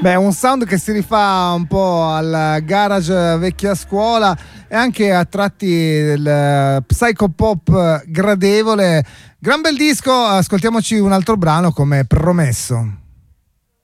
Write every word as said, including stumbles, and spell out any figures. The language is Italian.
Beh, un sound che si rifà un po' al garage vecchia scuola e anche a tratti del psychopop gradevole. Gran bel disco, ascoltiamoci un altro brano come promesso.